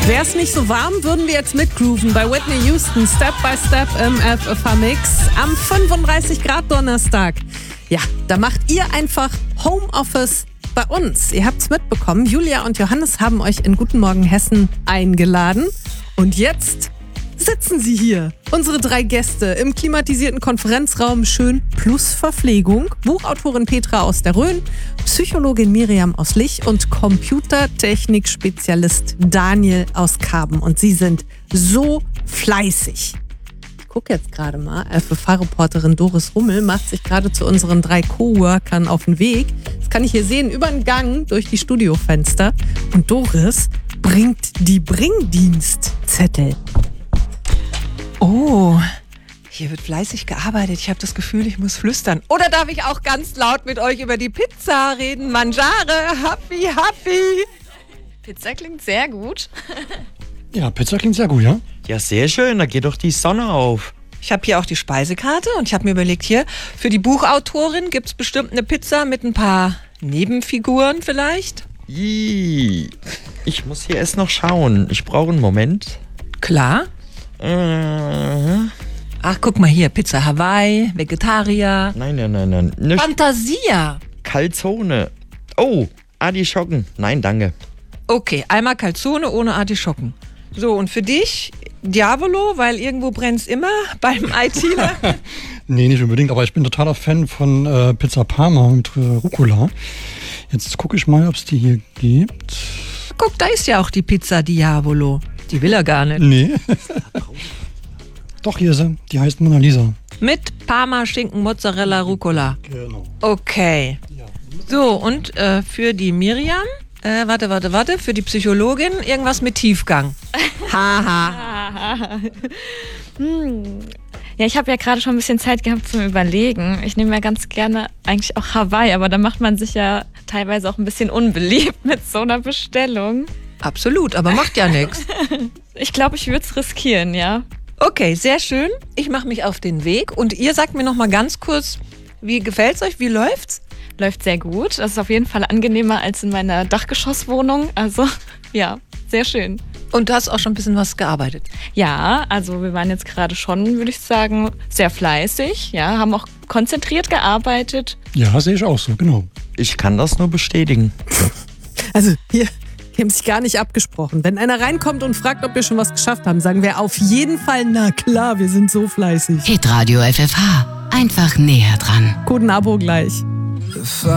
Wäre es nicht so warm, würden wir jetzt mitgrooven bei Whitney Houston, Step by Step im FFH Mix am 35 Grad Donnerstag. Ja, da macht ihr einfach Homeoffice bei uns. Ihr habt's mitbekommen, Julia und Johannes haben euch in Guten Morgen Hessen eingeladen. Und jetzt sitzen sie hier. Unsere 3 Gäste im klimatisierten Konferenzraum, schön plus Verpflegung. Buchautorin Petra aus der Rhön, Psychologin Miriam aus Lich und Computertechnik-Spezialist Daniel aus Karben. Und sie sind so fleißig. Ich gucke jetzt gerade mal, FFH-Reporterin Doris Rummel macht sich gerade zu unseren 3 Coworkern auf den Weg. Das kann ich hier sehen, über den Gang durch die Studiofenster. Und Doris bringt die Bringdienstzettel. Oh, hier wird fleißig gearbeitet. Ich habe das Gefühl, ich muss flüstern. Oder darf ich auch ganz laut mit euch über die Pizza reden? Mangiare, happy, happy. Pizza klingt sehr gut. Ja, Pizza klingt sehr gut, ja? Ja, sehr schön, da geht doch die Sonne auf. Ich habe hier auch die Speisekarte und ich habe mir überlegt, hier für die Buchautorin gibt es bestimmt eine Pizza mit ein paar Nebenfiguren vielleicht. Ich muss hier erst noch schauen. Ich brauche einen Moment. Klar. Ach, guck mal hier, Pizza Hawaii, Vegetarier. Nein. Nicht Fantasia. Calzone. Oh, Artischocken. Nein, danke. Okay, einmal Calzone ohne Artischocken. So, und für dich, Diavolo, weil irgendwo brennt's immer beim ITler? Nee, nicht unbedingt, aber ich bin totaler Fan von Pizza Parma mit Rucola. Jetzt gucke ich mal, ob es die hier gibt. Guck, da ist ja auch die Pizza Diavolo. Die will er gar nicht. Nee. Doch, hier ist sie. Die heißt Mona Lisa. Mit Parma, Schinken, Mozzarella, Rucola. Genau. Okay. So, und für die Miriam, warte, für die Psychologin irgendwas mit Tiefgang. Haha. Ja, ich habe ja gerade schon ein bisschen Zeit gehabt zum Überlegen. Ich nehme ja ganz gerne eigentlich auch Hawaii, aber da macht man sich ja teilweise auch ein bisschen unbeliebt mit so einer Bestellung. Absolut, aber macht ja nichts. Ich glaube, ich würde es riskieren, ja. Okay, sehr schön. Ich mache mich auf den Weg und ihr sagt mir noch mal ganz kurz, wie gefällt's euch? Wie läuft's? Läuft sehr gut. Das ist auf jeden Fall angenehmer als in meiner Dachgeschosswohnung. Also ja, sehr schön. Und du hast auch schon ein bisschen was gearbeitet. Ja, also wir waren jetzt gerade schon, würde ich sagen, sehr fleißig. Ja, haben auch konzentriert gearbeitet. Ja, sehe ich auch so, genau. Ich kann das nur bestätigen. Also hier, die haben sich gar nicht abgesprochen. Wenn einer reinkommt und fragt, ob wir schon was geschafft haben, sagen wir auf jeden Fall, na klar, wir sind so fleißig. Hitradio FFH. Einfach näher dran. Coden Abo gleich.